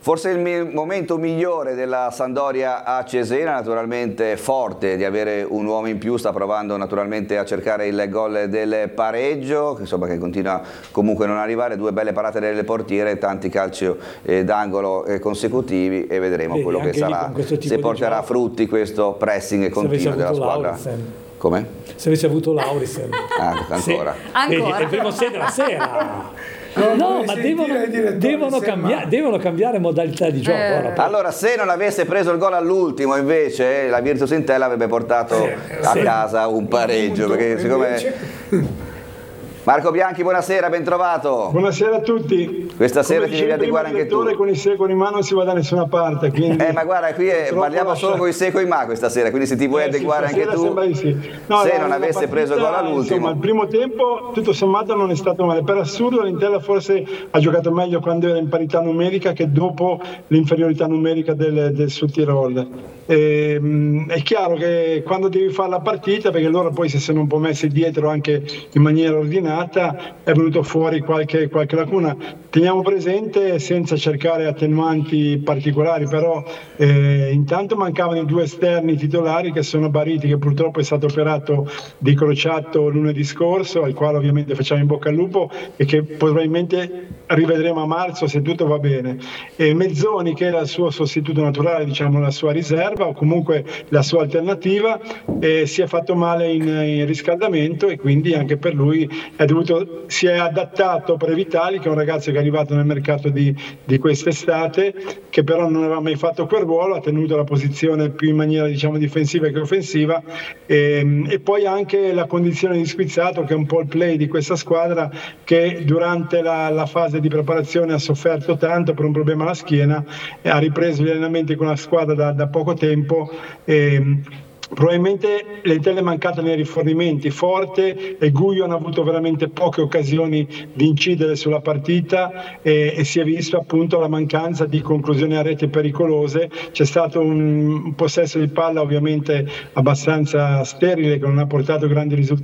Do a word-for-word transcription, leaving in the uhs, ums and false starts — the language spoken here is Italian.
Forse il mi- momento migliore della Sampdoria a Cesena, naturalmente forte di avere un uomo in più, sta provando naturalmente a cercare il gol del pareggio, insomma, che continua comunque a non arrivare, due belle parate delle portiere, tanti calci eh, d'angolo eh, consecutivi e vedremo Vedi, quello che anche lì sarà, con questo tipo se di porterà gioco. frutti questo pressing Se avessi continuo della avuto squadra. Lauritsen. Come? Se avessi avuto Lauritsen. Ah, ancora. Sì. Ancora. Vedi, è il primo set della sera. Non No, vuoi ma sentire devono, il direttore, devono, sei cambia- male. devono cambiare modalità di gioco. Eh. Ora, poi- Allora, se non avesse preso il gol all'ultimo, invece, la Virtus Entella avrebbe portato Sì, a sì. casa un pareggio. Punto, Perché siccome... invece- Marco Bianchi, buonasera, ben trovato. Buonasera a tutti. Questa sera Come ti devi diceva prima adeguare il anche tu. direttore, con il seco in mano non si va da nessuna parte. Quindi Eh, ma guarda, qui è- purtroppo parliamo lascia- solo con il seco in mano questa sera, quindi se ti vuoi Eh, sì, adeguare anche stasera tu, sembra di sì. No, se la- non la avesse partita, preso il gol Insomma, all'ultimo. il primo tempo tutto sommato non è stato male. Per assurdo l'Intella forse ha giocato meglio quando era in parità numerica che dopo l'inferiorità numerica del, del Sud Tirol. E, mh, è chiaro che quando devi fare la partita, perché loro poi si sono un po' messi dietro anche in maniera ordinata, è venuto fuori qualche, qualche lacuna. Teniamo presente, senza cercare attenuanti particolari, però eh, intanto mancavano i due esterni titolari che sono Bariti, che purtroppo è stato operato di crociato lunedì scorso, al quale ovviamente facciamo in bocca al lupo e che probabilmente rivedremo a marzo se tutto va bene. E Mezzoni, che era il suo sostituto naturale, diciamo la sua riserva o comunque la sua alternativa, eh, si è fatto male in, in riscaldamento e quindi anche per lui è dovuto, si è adattato Previtali, che è un ragazzo che è arrivato nel mercato di, di quest'estate, che però non aveva mai fatto quel ruolo, ha tenuto la posizione più in maniera diciamo difensiva che offensiva, e, e poi anche la condizione di Squizzato, che è un po' il play di questa squadra, che durante la, la fase di preparazione ha sofferto tanto per un problema alla schiena, e ha ripreso gli allenamenti con la squadra da, da poco tempo. E, probabilmente l'Entella è mancata nei rifornimenti. Forte e Guio hanno avuto veramente poche occasioni di incidere sulla partita e, e si è visto appunto la mancanza di conclusioni a rete pericolose. C'è stato un, un possesso di palla ovviamente abbastanza sterile, che non ha portato grandi risultati.